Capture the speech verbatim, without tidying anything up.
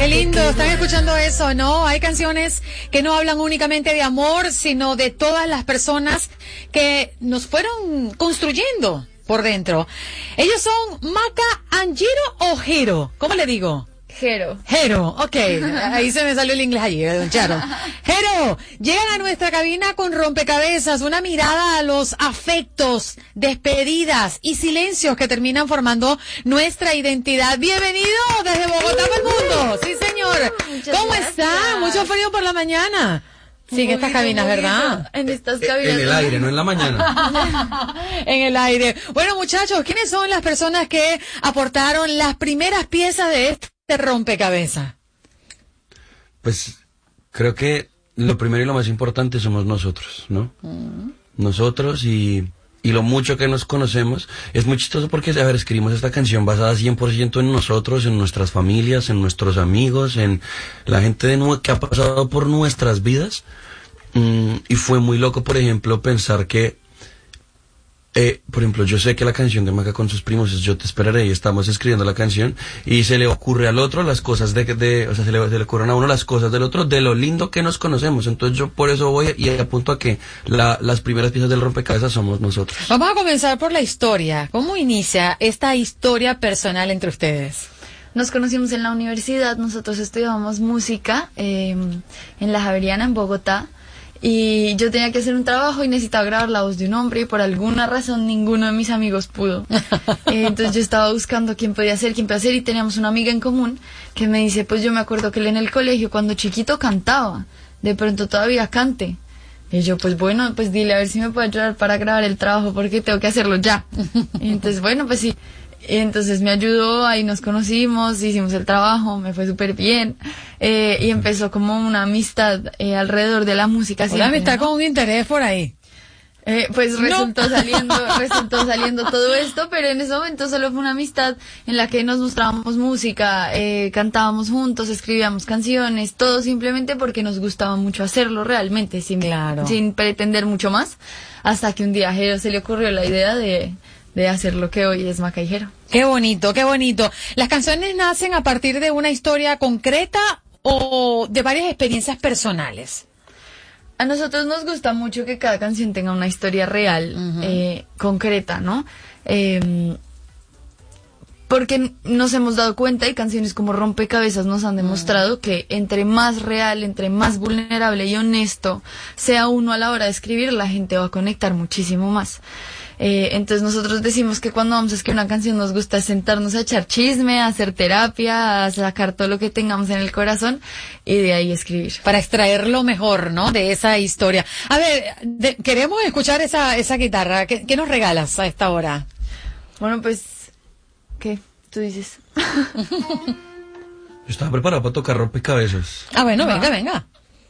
Qué lindo, están escuchando eso, ¿no? Hay canciones que no hablan únicamente de amor, sino de todas las personas que nos fueron construyendo por dentro. Ellos son Maca, Anjiro o Jero, ¿cómo le digo? Jero. Jero, ok, ahí se me salió el inglés allí, don Charo. Jero, llegan a nuestra cabina con rompecabezas, una mirada a los afectos, despedidas y silencios que terminan formando nuestra identidad. Bienvenido desde Bogotá para el mundo. Sí, señor. Muchas ¿Cómo gracias. está? Mucho frío por la mañana. Sí, en estas cabinas, ¿verdad? En estas cabinas. En el aire, no en la mañana. En el aire. Bueno, muchachos, ¿quiénes son las personas que aportaron las primeras piezas de este rompecabezas? Pues creo que lo primero y lo más importante somos nosotros, ¿no? Mm. Nosotros y, y lo mucho que nos conocemos. Es muy chistoso porque, a ver, escribimos esta canción basada cien por ciento en nosotros, en nuestras familias, en nuestros amigos, en la gente de nu- que ha pasado por nuestras vidas. Mm, y fue muy loco, por ejemplo, pensar que Eh, por ejemplo, yo sé que la canción de Maca con sus primos es Yo te esperaré y estamos escribiendo la canción y se le ocurre al otro las cosas de, de o sea, se le, se le ocurren a uno las cosas del otro de lo lindo que nos conocemos. Entonces yo por eso voy y apunto a que la, las primeras piezas del rompecabezas somos nosotros. Vamos a comenzar por la historia. ¿Cómo inicia esta historia personal entre ustedes? Nos conocimos en la universidad, nosotros estudiábamos música eh, en la Javeriana, en Bogotá. Y yo tenía que hacer un trabajo y necesitaba grabar la voz de un hombre y por alguna razón ninguno de mis amigos pudo. Eh, entonces yo estaba buscando quién podía hacer, quién podía hacer y teníamos una amiga en común que me dice, pues yo me acuerdo que él en el colegio cuando chiquito cantaba, de pronto todavía cante. Y yo, pues bueno, pues dile a ver si me puede ayudar para grabar el trabajo porque tengo que hacerlo ya. Y entonces, bueno, pues sí. Y entonces me ayudó, ahí nos conocimos, hicimos el trabajo, me fue súper bien. Eh, y empezó como una amistad eh, alrededor de la música. Una siempre, amistad, ¿no? con un interés por ahí. Eh, pues resultó No. saliendo, resultó saliendo todo esto, pero en ese momento solo fue una amistad en la que nos mostrábamos música, eh, cantábamos juntos, escribíamos canciones, todo simplemente porque nos gustaba mucho hacerlo realmente, sin, Claro. sin pretender mucho más, hasta que un día a Jero se le ocurrió la idea de, de hacer lo que hoy es Maca y Jero. Qué bonito, qué bonito. ¿Las canciones nacen a partir de una historia concreta o de varias experiencias personales? A nosotros nos gusta mucho que cada canción tenga una historia real, Uh-huh. eh, concreta, ¿no? Eh, porque nos hemos dado cuenta y canciones como Rompecabezas nos han demostrado uh-huh. que entre más real, entre más vulnerable y honesto sea uno a la hora de escribir, la gente va a conectar muchísimo más. Eh, entonces nosotros decimos que cuando vamos a escribir una canción nos gusta sentarnos a echar chisme, a hacer terapia, a sacar todo lo que tengamos en el corazón y de ahí escribir. Para extraer lo mejor, ¿no? De esa historia. A ver, de, queremos escuchar esa, esa guitarra. ¿Qué, ¿Qué nos regalas a esta hora? Bueno, pues, ¿qué? Tú dices. Yo estaba preparado para tocar rompecabezas. Ah, bueno, venga, venga.